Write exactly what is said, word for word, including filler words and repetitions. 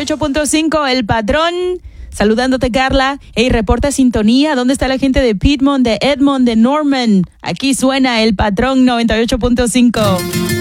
ocho punto cinco, El Patrón. Saludándote, Carla. Hey, reporta sintonía. ¿Dónde está la gente de Piedmont, de Edmond, de Norman? Aquí suena El Patrón noventa y ocho punto cinco.